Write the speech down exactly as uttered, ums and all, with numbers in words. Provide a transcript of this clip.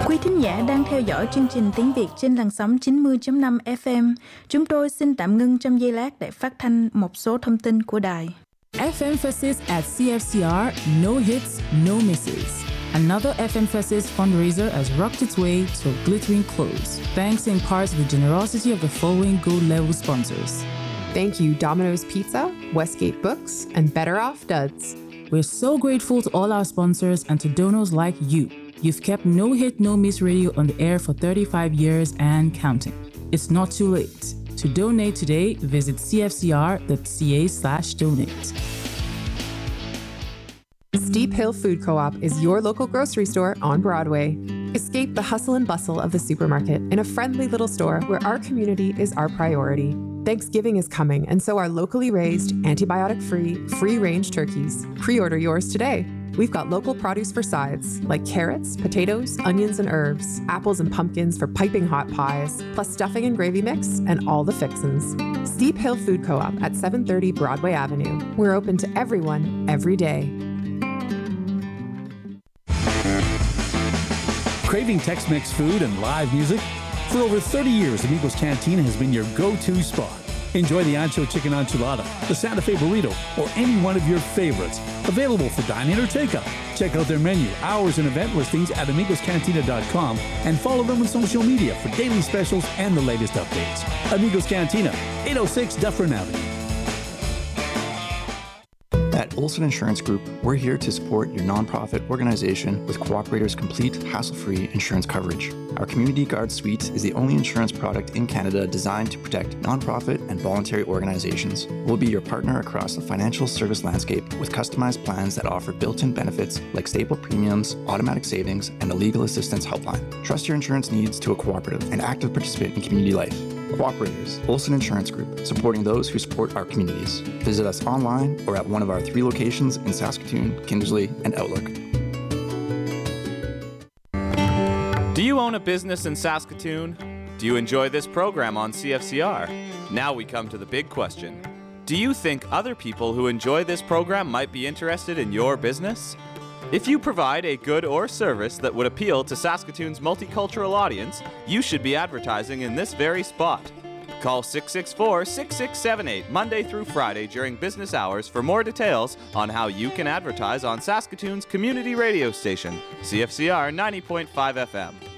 Quý thính giả đang theo dõi chương trình tiếng Việt trên làn sóng chín mươi chấm năm ép em. Chúng tôi xin tạm ngưng trong giây lát để phát thanh một số thông tin của đài. F-Emphasis at C F C R, no hits, no misses. Another F-Emphasis fundraiser has rocked its way to a glittering close, thanks in part to the generosity of the following gold-level sponsors. Thank you, Domino's Pizza, Westgate Books, and Better Off Duds. We're so grateful to all our sponsors and to donors like you. You've kept No Hit, No Miss Radio on the air for thirty-five years and counting. It's not too late. To donate today, visit cfcr.ca slash donate. Steep Hill Food Co-op is your local grocery store on Broadway. Escape the hustle and bustle of the supermarket in a friendly little store where our community is our priority. Thanksgiving is coming, and so are locally raised, antibiotic-free, free-range turkeys. Pre-order yours today. We've got local produce for sides, like carrots, potatoes, onions and herbs, apples and pumpkins for piping hot pies, plus stuffing and gravy mix, and all the fixins. Steep Hill Food Co-op at seven thirty Broadway Avenue. We're open to everyone, every day. Craving Tex-Mex food and live music? For over thirty years, Amigos Cantina has been your go-to spot. Enjoy the Ancho Chicken Enchilada, the Santa Fe Burrito, or any one of your favorites. Available for dine-in or takeout. Check out their menu, hours, and event listings at amigos cantina dot com and follow them on social media for daily specials and the latest updates. Amigos Cantina, eight oh six Dufferin Avenue. At Olson Insurance Group, we're here to support your nonprofit organization with Cooperator's complete, hassle-free insurance coverage. Our Community Guard Suite is the only insurance product in Canada designed to protect nonprofit and voluntary organizations. We'll be your partner across the financial service landscape with customized plans that offer built-in benefits like stable premiums, automatic savings, and a legal assistance helpline. Trust your insurance needs to a cooperative and active participant in community life. Cooperators, Olson Insurance Group, supporting those who support our communities. Visit us online or at one of our three locations in Saskatoon, Kindersley, and Outlook. Do you own a business in Saskatoon? Do you enjoy this program on C F C R? Now we come to the big question. Do you think other people who enjoy this program might be interested in your business? If you provide a good or service that would appeal to Saskatoon's multicultural audience, you should be advertising in this very spot. Call six six four, six six seven eight Monday through Friday during business hours for more details on how you can advertise on Saskatoon's community radio station, C F C R ninety point five F M.